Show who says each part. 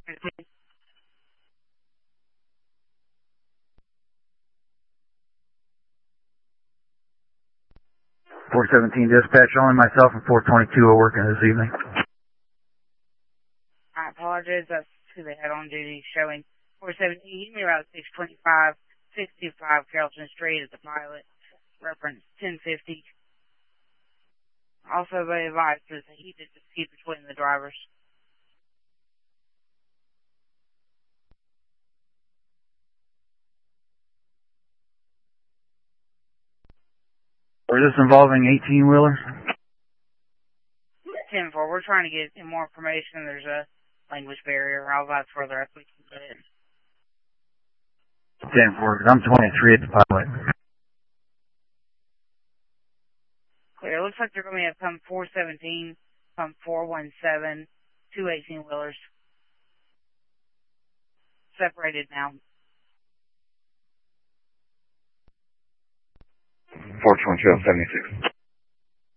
Speaker 1: 417 dispatch, only myself and 422 are working this evening.
Speaker 2: I apologize, that's who they had on duty, showing 417, give me about 625, 625 Carrollton Street at the pilot, reference 1050. Also, they advised there's a heated dispute between the drivers.
Speaker 1: Is this involving 18-wheeler?
Speaker 2: 10-4, we're trying to get more information. There's a language barrier. I'll advise further as we can get it.
Speaker 1: 10-4, because I'm 23 at the pilot.
Speaker 2: Clear. It looks like they're going to have pump 417, pump 417, two 18-wheelers. Separated now.
Speaker 3: 422 76.